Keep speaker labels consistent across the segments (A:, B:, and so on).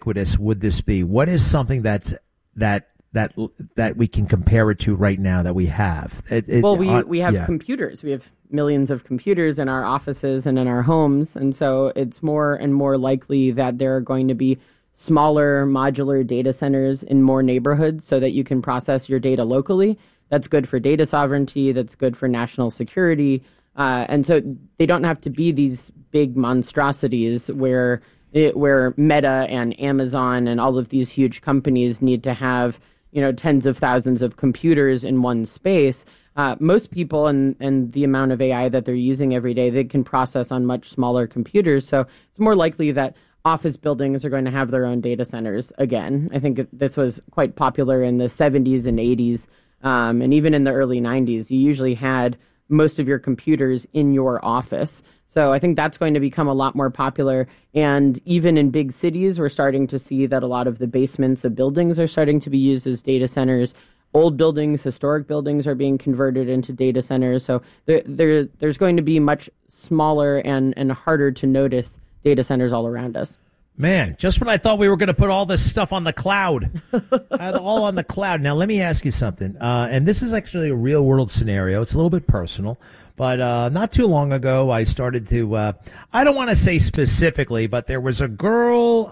A: ubiquitous would this be? What is something that we can compare it to right now that we have?
B: We have computers. We have millions of computers in our offices and in our homes. And so it's more and more likely that there are going to be smaller modular data centers in more neighborhoods so that you can process your data locally. That's good for data sovereignty. That's good for national security. And so they don't have to be these big monstrosities where Meta and Amazon and all of these huge companies need to have, tens of thousands of computers in one space. Most people and the amount of AI that they're using every day, they can process on much smaller computers. So it's more likely that office buildings are going to have their own data centers again. I think this was quite popular in the 70s and 80s, and even in the early 90s. You usually had most of your computers in your office. So I think that's going to become a lot more popular. And even in big cities, we're starting to see that a lot of the basements of buildings are starting to be used as data centers. Old buildings, historic buildings are being converted into data centers. So there's going to be much smaller and harder to notice data centers all around us.
A: Man, just when I thought we were going to put all this stuff on the cloud, all on the cloud. Now, let me ask you something. And this is actually a real world scenario. It's a little bit personal, but not too long ago, I started to, I don't want to say specifically, but there was a girl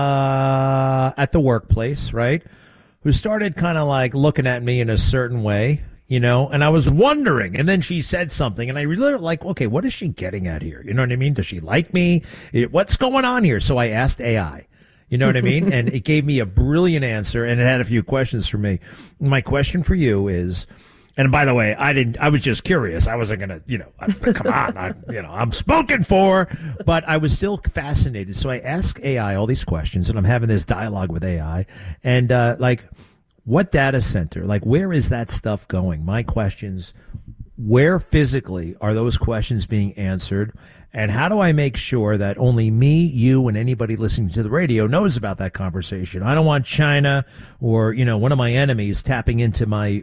A: at the workplace, right, who started kind of like looking at me in a certain way. And I was wondering, and then she said something, and I really like, okay, what is she getting at here? You know what I mean? Does she like me? What's going on here? So I asked AI, you know what I mean? And it gave me a brilliant answer, and it had a few questions for me. My question for you is, and by the way, I was just curious. I wasn't going to, come on, I'm spoken for, but I was still fascinated. So I asked AI all these questions, and I'm having this dialogue with AI, and what data center? Where is that stuff going? My questions, where physically are those questions being answered? And how do I make sure that only me, you, and anybody listening to the radio knows about that conversation? I don't want China or, one of my enemies tapping into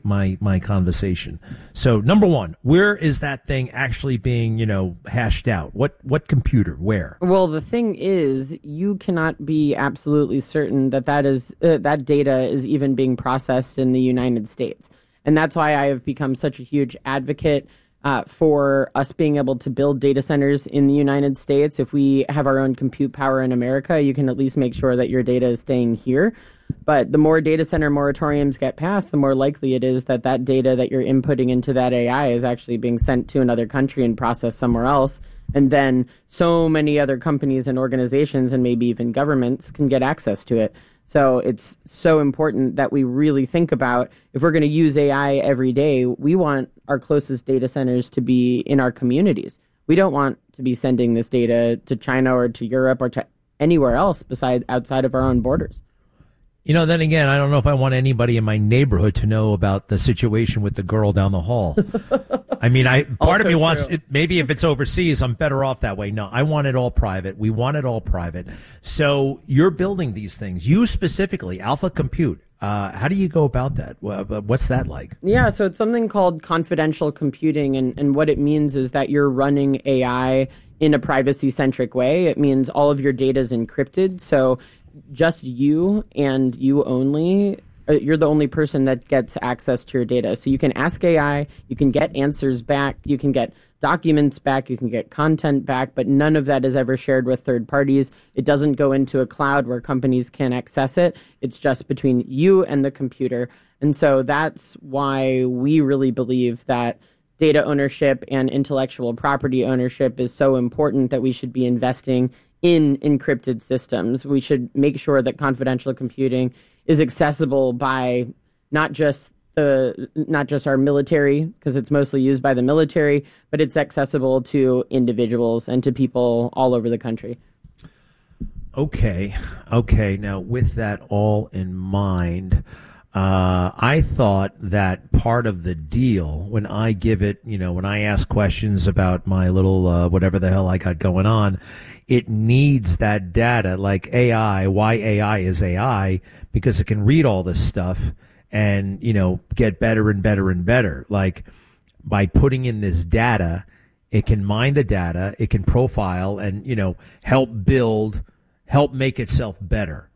A: my conversation. So, number one, where is that thing actually being, hashed out? What computer? Where?
B: Well, the thing is, you cannot be absolutely certain that that data is even being processed in the United States. And that's why I have become such a huge advocate for us being able to build data centers in the United States. If we have our own compute power in America, you can at least make sure that your data is staying here. But the more data center moratoriums get passed, the more likely it is that that data that you're inputting into that AI is actually being sent to another country and processed somewhere else. And then so many other companies and organizations and maybe even governments can get access to it. So it's so important that we really think about, if we're going to use AI every day, we want our closest data centers to be in our communities. We don't want to be sending this data to China or to Europe or to anywhere else outside of our own borders.
A: Then again, I don't know if I want anybody in my neighborhood to know about the situation with the girl down the hall. I mean, part of me wants it, maybe if it's overseas, I'm better off that way. No, I want it all private. We want it all private. So you're building these things. You specifically, Alpha Compute. How do you go about that? What's that like?
B: Yeah, so it's something called confidential computing. And what it means is that you're running AI in a privacy-centric way. It means all of your data is encrypted. So just you and you only, you're the only person that gets access to your data. So you can ask AI, you can get answers back, you can get documents back, you can get content back, but none of that is ever shared with third parties. It doesn't go into a cloud where companies can access it. It's just between you and the computer. And so that's why we really believe that data ownership and intellectual property ownership is so important, that we should be investing in encrypted systems. We should make sure that confidential computing is accessible by not just our military, because it's mostly used by the military, but it's accessible to individuals and to people all over the country.
A: Okay. Now, with that all in mind, I thought that part of the deal, when I give it, when I ask questions about my little whatever the hell I got going on, it needs that data, like AI. Why AI is AI? Because it can read all this stuff and, get better and better and better. Like, by putting in this data, it can mine the data, it can profile and, help make itself better.